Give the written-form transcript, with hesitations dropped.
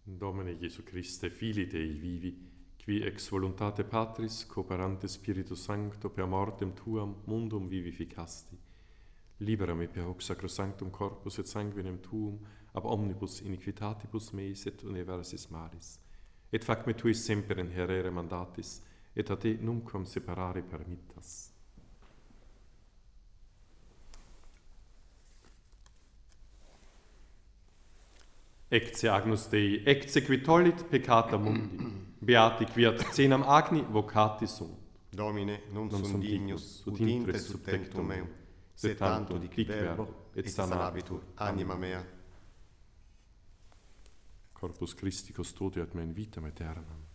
Domine Gesù Christe, Filii Dei vivi, qui ex voluntate Patris, cooperante Spiritus Sancto, per mortem Tuam mundum vivificasti, libera me per hoc sacrosanctum corpus et sanguinem Tuum, ab omnibus iniquitatibus meis et universis malis, et fac me tuis semper inherere mandatis, et a te numquam separare permittas. Ecce agnus Dei, ecce qui tollit peccata mundi, beati quiat cenam agni vocati sunt. Domine, non sum dignus, ut intre sub tectum meum, sed tanto dic verbo, et sanabitur anima mea. Corpus Christi custodiat me in vitam aeternam.